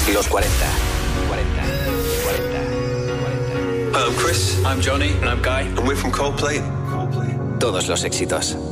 Los 40. Hi, I'm Chris. I'm Johnny. And I'm Guy. And we're from Coldplay. Todos los éxitos.